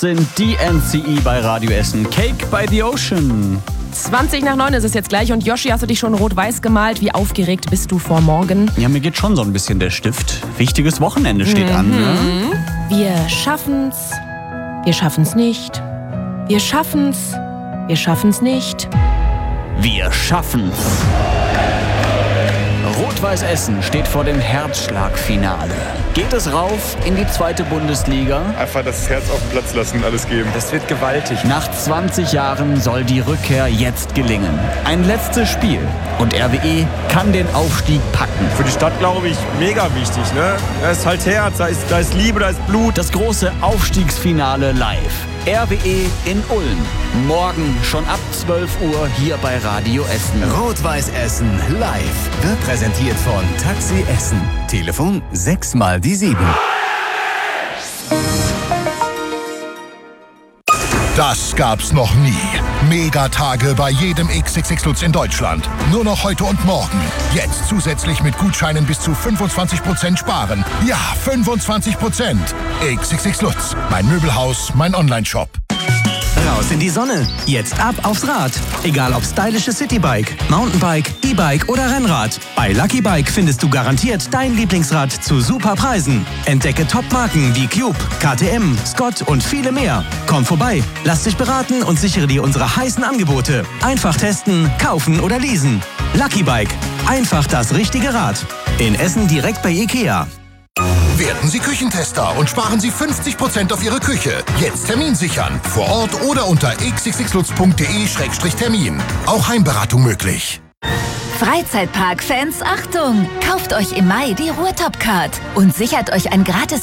sind die NCE bei Radio Essen. Cake by the Ocean. 8:20 ist es jetzt gleich. Und Yoshi, hast du dich schon rot-weiß gemalt? Wie aufgeregt bist du vor morgen? Ja, mir geht schon so ein bisschen der Stift. Wichtiges Wochenende steht an, ne? Wir schaffen's. Wir schaffen's nicht. Wir schaffen's. Wir schaffen's nicht. Wir schaffen's. Rot-Weiß Essen steht vor dem Herzschlagfinale. Geht es rauf in die 2. Bundesliga? Einfach das Herz auf den Platz lassen und alles geben. Das wird gewaltig. Nach 20 Jahren soll die Rückkehr jetzt gelingen. Ein letztes Spiel und RWE kann den Aufstieg packen. Für die Stadt, glaube ich, mega wichtig, ne? Da ist halt Herz, da ist Liebe, da ist Blut. Das große Aufstiegsfinale live. RWE in Ulm. Morgen schon ab 12 Uhr hier bei Radio Essen. Rot-Weiß Essen live wird präsentiert von Taxi Essen. Telefon 6x7. Das gab's noch nie. Megatage bei jedem XXX Lutz in Deutschland. Nur noch heute und morgen. Jetzt zusätzlich mit Gutscheinen bis zu 25% sparen. Ja, 25%. XXX Lutz. Mein Möbelhaus, mein Onlineshop. Raus in die Sonne. Jetzt ab aufs Rad. Egal ob stylisches Citybike, Mountainbike, E-Bike oder Rennrad. Bei Lucky Bike findest du garantiert dein Lieblingsrad zu super Preisen. Entdecke Top-Marken wie Cube, KTM, Scott und viele mehr. Komm vorbei, lass dich beraten und sichere dir unsere heißen Angebote. Einfach testen, kaufen oder leasen. Lucky Bike. Einfach das richtige Rad. In Essen direkt bei IKEA. Werden Sie Küchentester und sparen Sie 50% auf Ihre Küche. Jetzt Termin sichern. Vor Ort oder unter xxxlutz.de/termin. Auch Heimberatung möglich. Freizeitpark-Fans, Achtung! Kauft euch im Mai die Ruhrtop-Card und sichert euch ein gratis